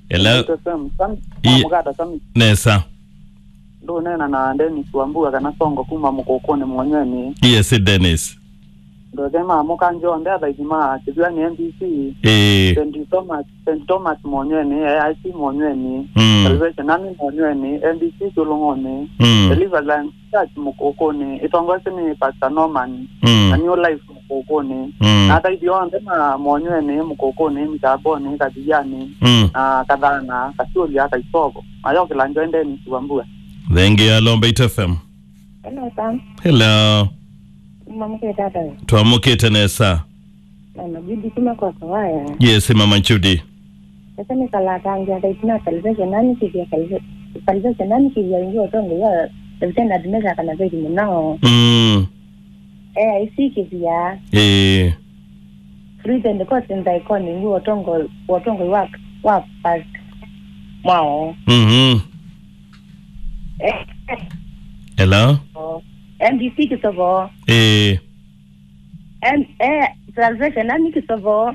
Hello. Nesa. Ndo nena na Dennis Wambua kana songo kuma mukokone mwenyewe. Yes, Dennis. Ndo sema mukanjo ndada idima kizwa ni NBC. St. Thomas mwenyewe, AIC mwenyewe. Salvation nami mwenyewe, NBC tulongone. Deliverance Church mukokone. Itongose ni Pastor Norman. A New Life mukokone. Hata hivyo ndema mwenyewe mukokone mitabone kadijani. Kadana kasuli hata isoko. Ayo kilanjo Dennis Wambua. Thank you, Lombeit FM. Hello, Sam. Hello. Mama Ketata. Tuamukite Nesa. Mama Judy kuma kwa kawaya. Yes, Mama Judy. Sasa ni kala tangia hata itina salvation nani kivya salvation nani kivya ingo tongo ya salvation admeza kana zaidi mnao. IC kivya. Free and the cost and the icon ingo tongo wa past. Wow. Hello. NBC kisovo. Salvation nani kisovo.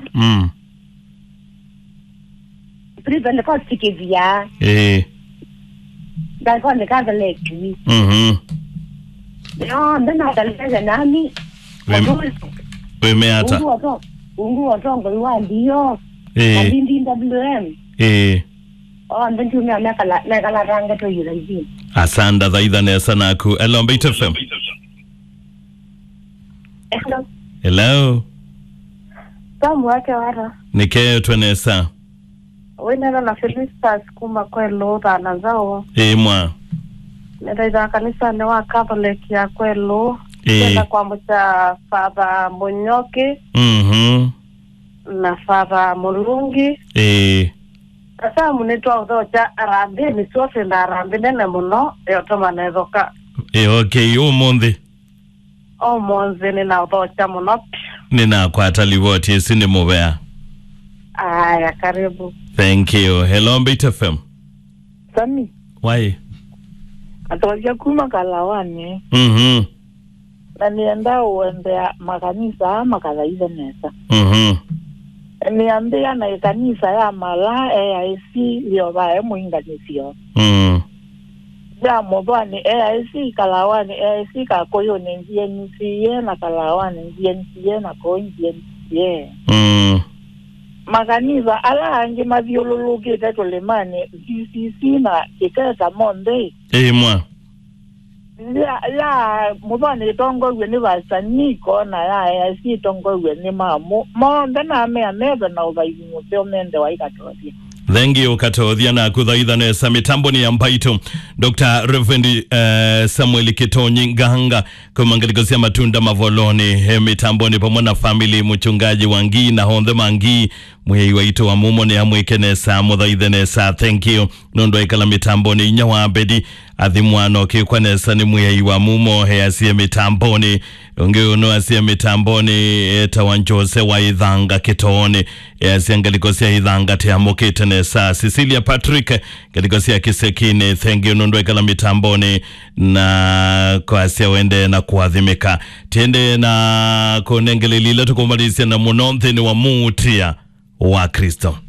Prison the cost kivya. That's on the Catholic. No, then I salvation nani. Wemeata. Ungu otongo wa ndio. Ndindi WM. Then tu na kala ranga to yuraji. Asanda dhaidha Nesa naku. Lombeit FM. Hello. Hello. Tamu wake wara. Nikeo Nesa. Wena na Felicitas kuma kwelo na zao. Mwa. Nenda kanisa ni wa Catholic ya kwelo. Kwenda kwa mcha Father Monyoke. Na Father Mulungi. Sasa munetwa udocha arambe ni sote na arambe nene muno yotoma nezoka. Okay, umundi. Omonze ni na udocha muno. Nina kwa taliwoti yesini mubea. Aya, karibu. Thank you. Hello, Mbita FM. Sami. Why? Atawajia kuma kalawani. Na nienda uendea makanisa makadaiza Nesa. Niambia na kanisa ya mala AIC liobae muinganisio. Ya mobani AIC kalawani AIC kakoyo nenjie nisiye na kalawani nenjie nisiye na konjie nisiye. Makanisa ala angi maviolologi teto lemani CCC na kiketa monde. Mwa. Ya mubani tongo weni vasaniko na ya AIC tongo weni mamu. Monde na ameba na ubaizi museo mende wa ikatodia. Thank you Katodia na kudhaidha Nesa. Mitambo ni ambaito Dr. Reverend Samuel Kitonyi Ngahanga kumangalikosea matunda mavoloni. Mitambo ni pamoja family mchungaji wangi na honde mangi mwehi waito wa mumo ni amweke Nesa mudhaidha Nesa. Thank you. Nondo ikala mitambo ni nyawa abedi adhimuano kwa Nesa ni mwehi wa mumo heasie mitambo ni ungeuno asie mitambo ni tawanjose wa idhanga kitone heasie ngalikosea idhanga teamokete Nesa. Cecilia Patrick ngalikosea kisekine. Thank you. Nondo ikala mitamboni na kwa asia wende na kuadhimika tiende na konengele lila tukumbalisia na munonthi ni wa muutia wa Kristo.